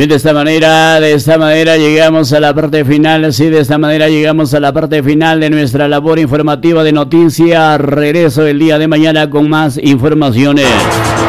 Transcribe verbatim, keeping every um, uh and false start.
Bien, de esta manera, de esta manera llegamos a la parte final, sí, de esta manera llegamos a la parte final de nuestra labor informativa de noticias. Regreso el día de mañana con más informaciones.